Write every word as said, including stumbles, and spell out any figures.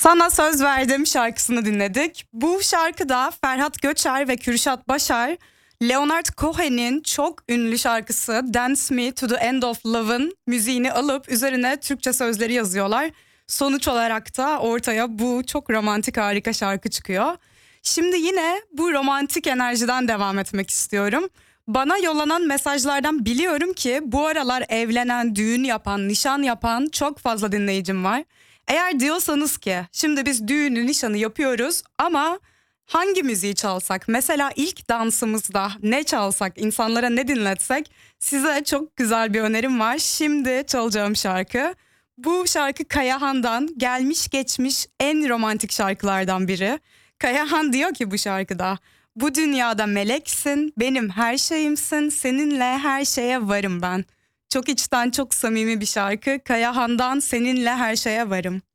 Sana Söz Verdim şarkısını dinledik. Bu şarkıda Ferhat Göçer ve Kürşat Başar, Leonard Cohen'in çok ünlü şarkısı Dance Me to the End of Love'ın müziğini alıp üzerine Türkçe sözleri yazıyorlar. Sonuç olarak da ortaya bu çok romantik, harika şarkı çıkıyor. Şimdi yine bu romantik enerjiden devam etmek istiyorum. Bana yollanan mesajlardan biliyorum ki bu aralar evlenen, düğün yapan, nişan yapan çok fazla dinleyicim var. Eğer diyorsanız ki şimdi biz düğünü, nişanı yapıyoruz ama hangi müziği çalsak? Mesela ilk dansımızda ne çalsak, insanlara ne dinletsek? Size çok güzel bir önerim var. Şimdi çalacağım şarkı. Bu şarkı Kayahan'dan, gelmiş geçmiş en romantik şarkılardan biri. Kayahan diyor ki bu şarkıda: bu dünyada meleksin, benim her şeyimsin, seninle her şeye varım ben. Çok içten, çok samimi bir şarkı. Kayahan'dan Seninle Her Şeye Varım.